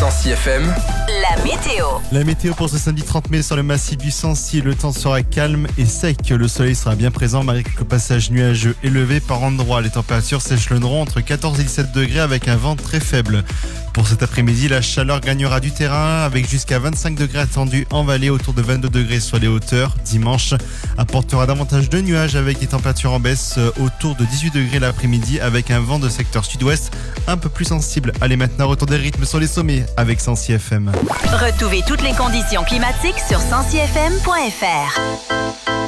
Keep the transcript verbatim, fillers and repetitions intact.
Sancy F M. La météo. La météo pour ce samedi trente mai sur le massif du Sancy. Le temps sera calme et sec. Le soleil sera bien présent malgré quelques passages nuageux élevés par endroits. Les températures s'échelonneront entre quatorze et dix-sept degrés avec un vent très faible. Pour cet après-midi, la chaleur gagnera du terrain avec jusqu'à vingt-cinq degrés attendus en vallée, autour de vingt-deux degrés sur les hauteurs. Dimanche apportera davantage de nuages avec des températures en baisse autour de dix-huit degrés l'après-midi avec un vent de secteur sud-ouest un peu plus sensible. Allez, maintenant retour des rythmes sur les sommets avec Sancy F M. Retrouvez toutes les conditions climatiques sur sancy f m point f r.